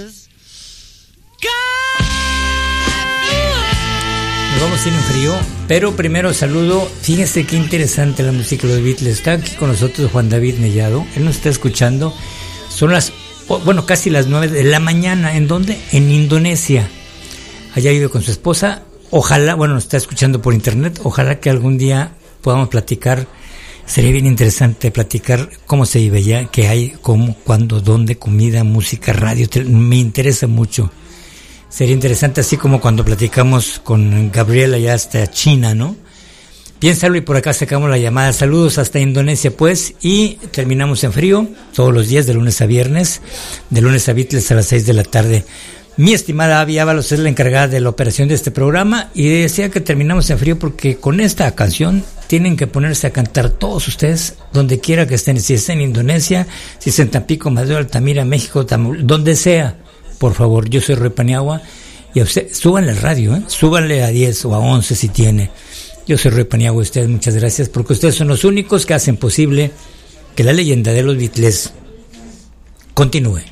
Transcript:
Nos vamos a ir en frío, pero primero saludo. Fíjense qué interesante la música de los Beatles. Está aquí con nosotros Juan David Mellado. Él nos está escuchando. Son casi las 9 de la mañana. ¿En dónde? En Indonesia. Allá vive con su esposa. Ojalá, nos está escuchando por internet. Ojalá que algún día podamos platicar. Sería bien interesante platicar cómo se vive allá, qué hay, cómo, cuándo, dónde, comida, música, radio. Me interesa mucho. Sería interesante, así como cuando platicamos con Gabriela ya hasta China, ¿no? Piénsalo y por acá sacamos la llamada. Saludos hasta Indonesia, pues, y terminamos en frío todos los días, de lunes a viernes, de lunes a Beatles a las 6 de la tarde. Mi estimada Avi Ábalos es la encargada de la operación de este programa y decía que terminamos en frío porque con esta canción tienen que ponerse a cantar todos ustedes, donde quiera que estén, si estén en Indonesia, si estén en Tampico, Madrid, Altamira, México, donde sea. Por favor, yo soy Roy Paniagua y a usted, súbanle al radio, súbanle a 10 o a 11 si tiene. Yo soy Roy Paniagua y ustedes, muchas gracias, porque ustedes son los únicos que hacen posible que la leyenda de los Beatles continúe.